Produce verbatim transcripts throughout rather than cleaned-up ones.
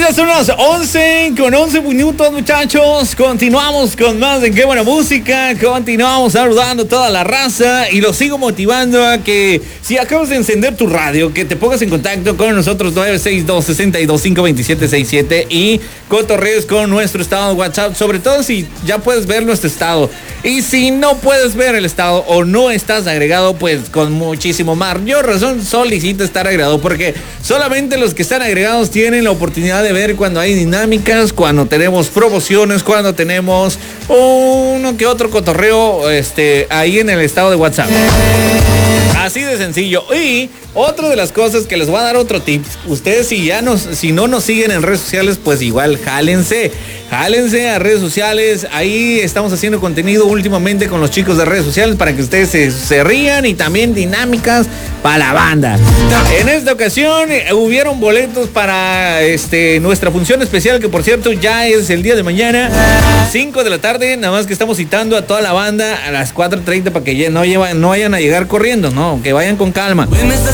ya son las once con once minutos, muchachos. Continuamos con más de Qué Buena Música. Continuamos saludando a toda la raza y los sigo motivando a que si acabas de encender tu radio, que te pongas en contacto con nosotros nueve seis dos, seis dos cinco, dos siete seis siete y cotorrees con nuestro estado de WhatsApp, sobre todo si ya puedes ver nuestro estado. Y si no puedes ver el estado o no estás agregado, pues con muchísimo mayor razón solicita estar agregado, porque solamente los que están agregados tienen la oportunidad de ver cuando hay dinámicas, cuando tenemos promociones, cuando tenemos uno que otro cotorreo este, ahí en el estado de WhatsApp. Así de sencillo. Y otra de las cosas que les voy a dar otro tip. Ustedes si ya nos, si no nos siguen en redes sociales, pues igual jálense. Jálense a redes sociales. Ahí estamos haciendo contenido últimamente con los chicos de redes sociales para que ustedes se, se rían, y también dinámicas para la banda. En esta ocasión eh, hubieron boletos para este, nuestra función especial, que por cierto ya es el día de mañana, cinco de la tarde. Nada más que estamos citando a toda la banda a las cuatro treinta para que ya no, llevan, no vayan a llegar corriendo, no, que vayan con calma.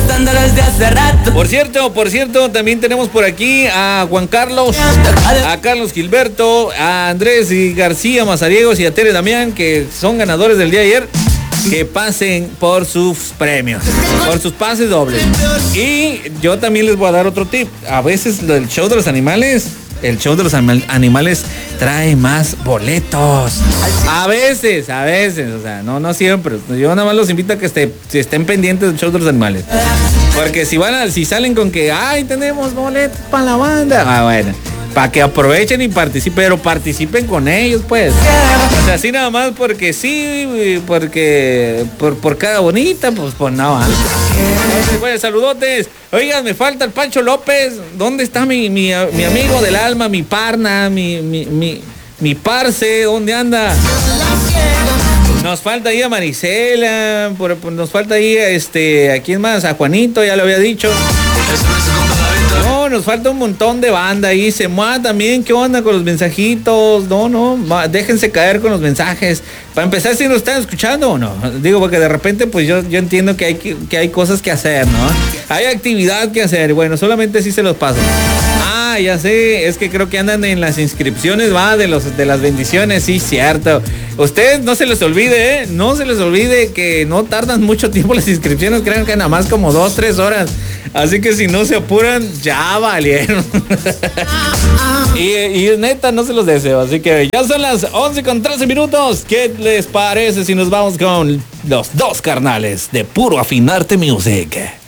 Por cierto, por cierto, también tenemos por aquí a Juan Carlos, a Carlos Gilberto, a Andrés y García Mazariegos y a Tere Damián, que son ganadores del día de ayer. Que pasen por sus premios, por sus pases dobles. Y yo también les voy a dar otro tip. A veces el show de los animales, el show de los animales trae más boletos. A veces, a veces, o sea, no, no siempre. Yo nada más los invito a que esté, estén pendientes del show de los animales. Porque si van a, si salen con que, ay, tenemos boletos para la banda. Ah, bueno. Para que aprovechen y participen, pero participen con ellos, pues. O sea, así nada más porque sí, porque por, por cada bonita, pues, pues no. Entonces, bueno, saludotes. Oigan, me falta el Pancho López. ¿Dónde está mi, mi, mi amigo del alma, mi parna, mi, mi, mi, mi parce? ¿Dónde anda? Nos falta ahí a Marisela, por, por, nos falta ahí a este, ¿a quién más? A Juanito, ya lo había dicho. No, nos falta un montón de banda ahí. Semua también, ¿qué onda con los mensajitos? No, no, déjense caer con los mensajes. Para empezar, si nos están escuchando o no. Digo, porque de repente, pues yo, yo entiendo que hay, que, que hay cosas que hacer, ¿no? Hay actividad que hacer. Bueno, solamente así se los paso. Ah, ya sé, es que creo que andan en las inscripciones, va, de los de las bendiciones, sí, cierto. Ustedes no se les olvide, ¿eh? No se les olvide que no tardan mucho tiempo las inscripciones, crean que nada más como dos, tres horas. Así que si no se apuran, ya valieron. y, y neta, no se los deseo. Así que ya son las once con trece minutos. ¿Qué les parece si nos vamos con los dos carnales de Puro Afinarte Music?